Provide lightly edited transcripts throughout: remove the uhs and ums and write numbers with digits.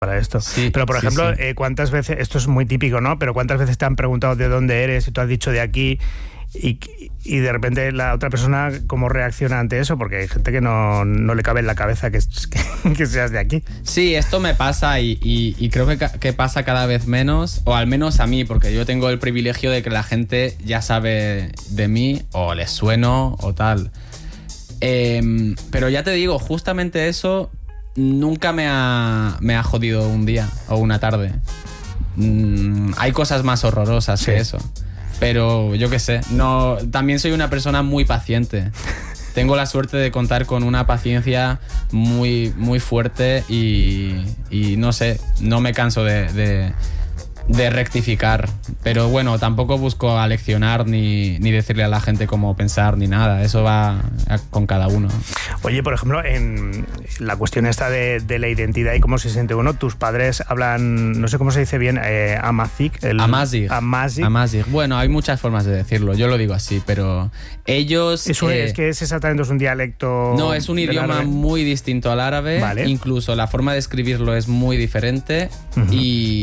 para esto. Sí, pero, por ejemplo, sí. ¿cuántas veces, esto es muy típico, ¿no? Pero ¿cuántas veces te han preguntado de dónde eres y tú has dicho de aquí y de repente la otra persona cómo reacciona ante eso? Porque hay gente que no le cabe en la cabeza que seas de aquí. Sí, esto me pasa y creo que pasa cada vez menos, o al menos a mí, porque yo tengo el privilegio de que la gente ya sabe de mí, o les sueno, o tal. Pero ya te digo, justamente eso nunca me ha jodido un día o una tarde. Hay cosas más horrorosas que eso. Pero yo qué sé, no, también soy una persona muy paciente. Tengo la suerte de contar con una paciencia muy, muy fuerte y no sé, no me canso de rectificar. Pero bueno, tampoco busco aleccionar ni decirle a la gente cómo pensar ni nada. Eso va con cada uno. Oye, por ejemplo, en la cuestión esta de la identidad y cómo se siente uno, tus padres hablan, no sé cómo se dice bien, Amazigh. Amazigh. Bueno, hay muchas formas de decirlo. Yo lo digo así, pero ellos... Es que es exactamente un dialecto... No, es un idioma árabe muy distinto al árabe. Vale. Incluso la forma de escribirlo es muy diferente. Uh-huh.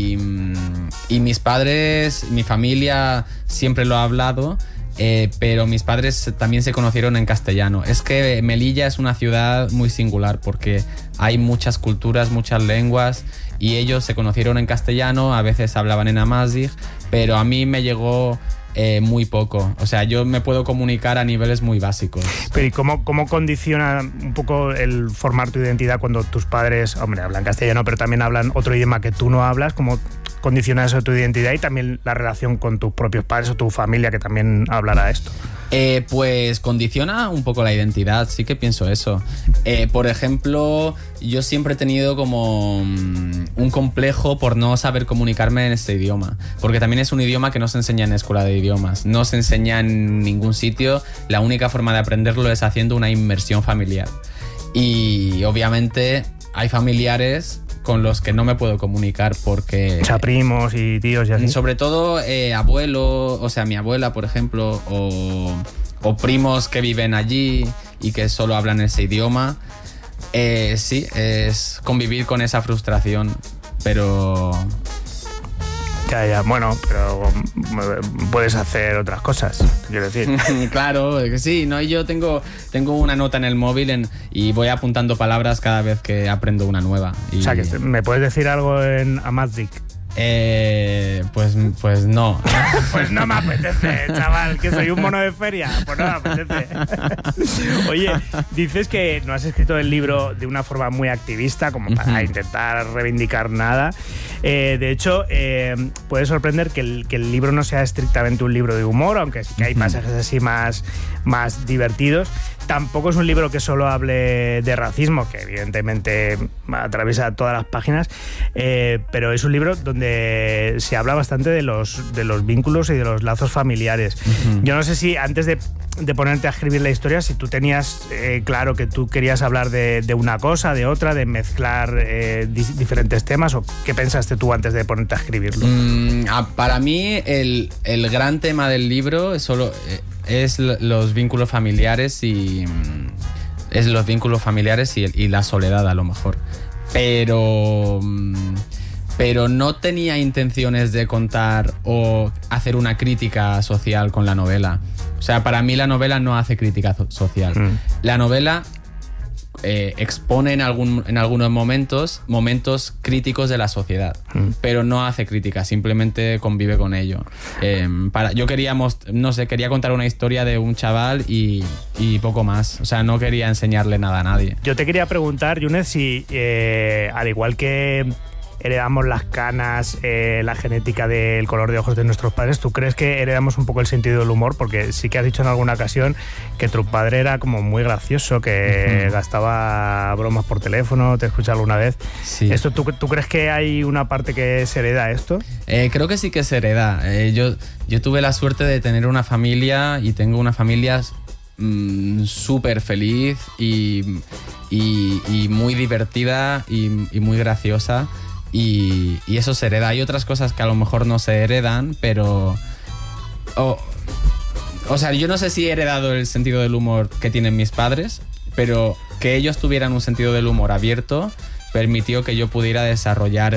Y mis padres, mi familia siempre lo ha hablado, pero mis padres también se conocieron en castellano. Es que Melilla es una ciudad muy singular porque hay muchas culturas, muchas lenguas, y ellos se conocieron en castellano, a veces hablaban en Amazigh, pero a mí me llegó muy poco. O sea, yo me puedo comunicar a niveles muy básicos. Pero ¿y cómo condiciona un poco el formar tu identidad cuando tus padres, hombre, hablan castellano, pero también hablan otro idioma que tú no hablas? ¿Cómo condiciona eso tu identidad y también la relación con tus propios padres o tu familia que también hablará esto? Pues condiciona un poco la identidad, sí que pienso eso. Por ejemplo, yo siempre he tenido como un complejo por no saber comunicarme en este idioma, porque también es un idioma que no se enseña en escuela de idiomas, no se enseña en ningún sitio. La única forma de aprenderlo es haciendo una inmersión familiar. Y obviamente hay familiares con los que no me puedo comunicar porque... O sea, primos y tíos y así. Sobre todo abuelo, o sea, mi abuela, por ejemplo, o primos que viven allí y que solo hablan ese idioma. Sí, es convivir con esa frustración, pero... Ya, bueno, pero puedes hacer otras cosas, quiero decir. Claro, sí, ¿no? Yo tengo una nota en el móvil y voy apuntando palabras cada vez que aprendo una nueva. O sea, que ¿me puedes decir algo en Amazigh? Pues no. Pues no me apetece, chaval, que soy un mono de feria. Pues no me apetece. Oye, dices que no has escrito el libro de una forma muy activista, como para intentar reivindicar nada. De hecho, puede sorprender que el libro no sea estrictamente un libro de humor, aunque sí que hay pasajes así más divertidos. Tampoco es un libro que solo hable de racismo, que evidentemente atraviesa todas las páginas, pero es un libro donde se habla bastante de los vínculos y de los lazos familiares. Uh-huh. Yo no sé si antes de ponerte a escribir la historia, si tú tenías claro que tú querías hablar de una cosa, de otra, de mezclar diferentes temas, o qué pensaste tú antes de ponerte a escribirlo. Para mí el gran tema del libro es los vínculos familiares y la soledad, a lo mejor. Pero no tenía intenciones de contar o hacer una crítica social con la novela. O sea, para mí la novela no hace crítica social. La novela expone en algunos momentos críticos de la sociedad, pero no hace crítica, simplemente convive con ello. Yo quería contar una historia de un chaval y poco más. O sea, no quería enseñarle nada a nadie. Yo te quería preguntar, Younes, si al igual que heredamos las canas, la genética del color de ojos de nuestros padres, ¿tú crees que heredamos un poco el sentido del humor? Porque sí que has dicho en alguna ocasión que tu padre era como muy gracioso, que gastaba bromas por teléfono, te escuché alguna vez. Sí. ¿Tú crees que hay una parte que se hereda esto? Creo que sí que se hereda. Yo tuve la suerte de tener una familia y tengo una familia súper feliz y muy divertida y muy graciosa. Y eso se hereda. Hay otras cosas que a lo mejor no se heredan, pero... O sea, yo no sé si he heredado el sentido del humor que tienen mis padres, pero que ellos tuvieran un sentido del humor abierto, permitió que yo pudiera desarrollar